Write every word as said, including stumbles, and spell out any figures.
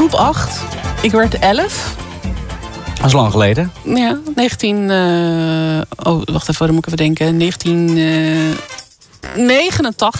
groep acht. Ik werd elf. Dat is lang geleden. Ja, negentien... Uh, oh, wacht even, dan moet ik even denken. negentien negenentachtig.